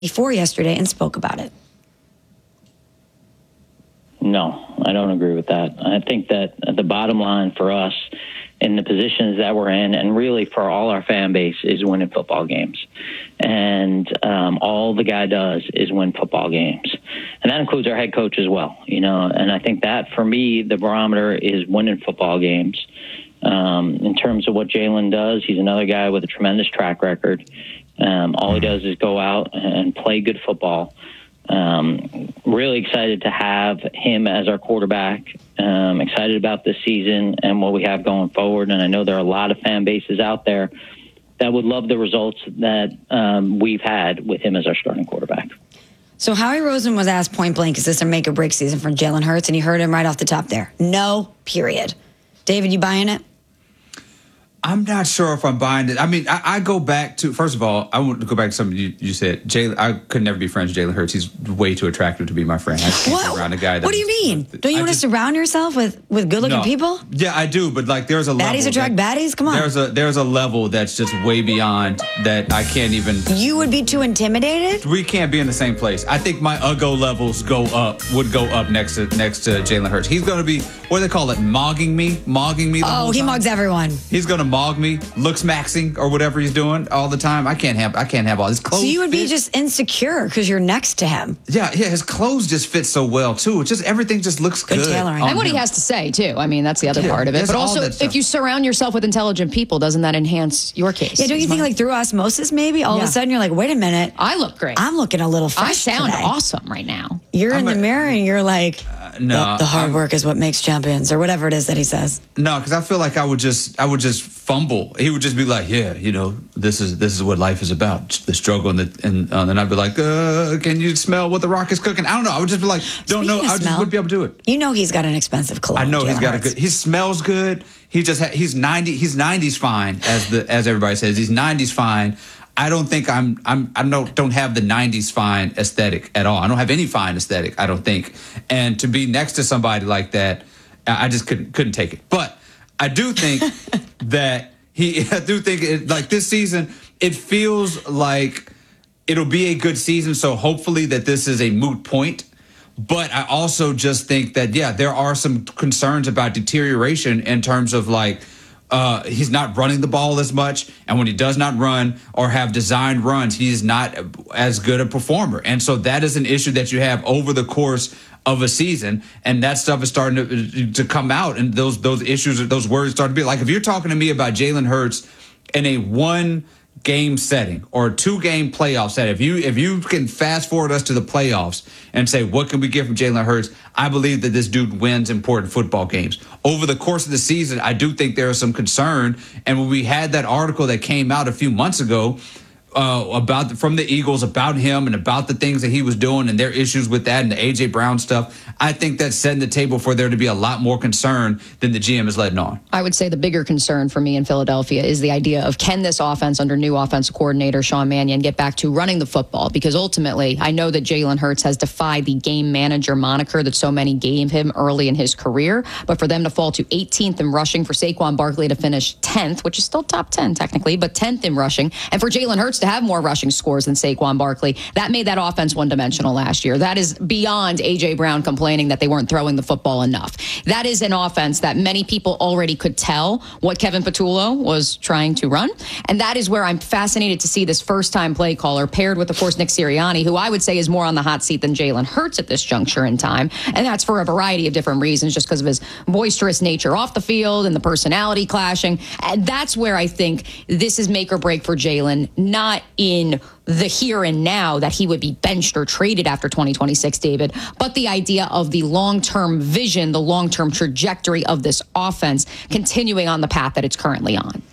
before yesterday and spoke about it. No, I don't agree with that. I think that the bottom line for us in the positions that we're in, and really for all our fan base, is winning football games. And all the guy does is win football games. And that includes our head coach as well, And I think that, for me, the barometer is winning football games. In terms of what Jalen does, he's another guy with a tremendous track record. All he does is go out and play good football. Really excited to have him as our quarterback. Excited about this season and what we have going forward. And I know there are a lot of fan bases out there that would love the results that we've had with him as our starting quarterback. So Howie Roseman was asked point blank, is this a make or break season for Jalen Hurts? And you heard him right off the top there. No, period. David, you buying it? I'm not sure if I'm buying it. I mean, I go back to, first of all, I want to go back to something you said. Jalen, I could never be friends with Jalen Hurts. He's way too attractive to be my friend. I can't be around a guy that. What do you mean? Don't you want to surround yourself with good-looking people? Yeah, I do, but like there's a level. Baddies attract baddies? Come on. There's a level that's just way beyond that I can't even. You would be too intimidated? We can't be in the same place. I think my uggo levels would go up next to Jalen Hurts. He's going to be, what do they call it, mogging me the whole time. He mugs everyone. He's going to mog me. Looks maxing or whatever he's doing all the time. I can't have all his clothes. So you would be just insecure because you're next to him. Yeah, his clothes just fit so well too. It's just everything just looks good. Tailoring. And what he has to say too. I mean, that's the other part of it. But also, if you surround yourself with intelligent people, doesn't that enhance your case? Yeah, don't you think like through osmosis maybe all of a sudden you're like, wait a minute, I look great. I'm looking a little fresh. I sound today. awesome right now. You're in the mirror and you're like, no, the hard work is what makes champions, or whatever it is that he says. No, because I feel like I would just fumble. He would just be like, yeah, this is what life is about, the struggle, and then I'd be like, can you smell what the Rock is cooking? I don't know. I would just be like, don't know. I just wouldn't be able to do it. You know, he's got an expensive cologne. I know he's got Hurts. a good. He smells good. He's 90s fine, as everybody says. He's 90s fine. I don't think I don't have the 90s fine aesthetic at all. I don't have any fine aesthetic, I don't think. And to be next to somebody like that, I just couldn't take it. But I do think like this season, it feels like it'll be a good season. So hopefully that this is a moot point. But I also just think that, there are some concerns about deterioration in terms of like, he's not running the ball as much. And when he does not run or have designed runs, he's not as good a performer. And so that is an issue that you have over the course of a season. And that stuff is starting to come out. And those issues, those words start to be like, if you're talking to me about Jalen Hurts in a 1-game setting or a 2-game playoff setting, if you can fast forward us to the playoffs and say, what can we get from Jalen Hurts? I believe that this dude wins important football games. Over the course of the season, I do think there is some concern. And when we had that article that came out a few months ago from the Eagles about him and about the things that he was doing and their issues with that and the A.J. Brown stuff, I think that's setting the table for there to be a lot more concern than the GM is letting on. I would say the bigger concern for me in Philadelphia is the idea of, can this offense under new offensive coordinator Sean Mannion get back to running the football? Because ultimately, I know that Jalen Hurts has defied the game manager moniker that so many gave him early in his career. But for them to fall to 18th in rushing, for Saquon Barkley to finish 10th, which is still top 10 technically, but 10th in rushing, and for Jalen Hurts to have more rushing scores than Saquon Barkley, that made that offense one-dimensional last year. That is beyond A.J. Brown complaining that they weren't throwing the football enough. That is an offense that many people already could tell what Kevin Patullo was trying to run. And that is where I'm fascinated to see this first-time play caller paired with, of course, Nick Sirianni, who I would say is more on the hot seat than Jalen Hurts at this juncture in time. And that's for a variety of different reasons, just because of his boisterous nature off the field and the personality clashing. And that's where I think this is make or break for Jalen, not in the here and now that he would be benched or traded after 2026, David, but the idea of the long-term vision, the long-term trajectory of this offense continuing on the path that it's currently on.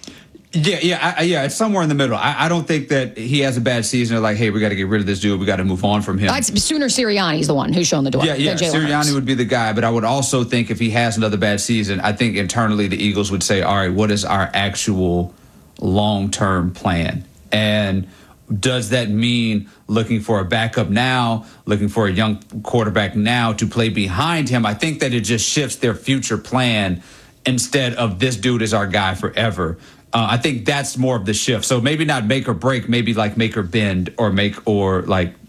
Yeah, it's somewhere in the middle. I don't think that he has a bad season. They're like, hey, we got to get rid of this dude. We got to move on from him. Sooner Sirianni's the one who's shown the door. Yeah. Sirianni would be the guy. But I would also think if he has another bad season, I think internally the Eagles would say, all right, what is our actual long-term plan? And does that mean looking for a backup now, looking for a young quarterback now to play behind him? I think that it just shifts their future plan instead of this dude is our guy forever. I think that's more of the shift. So maybe not make or break, maybe like make or bend or like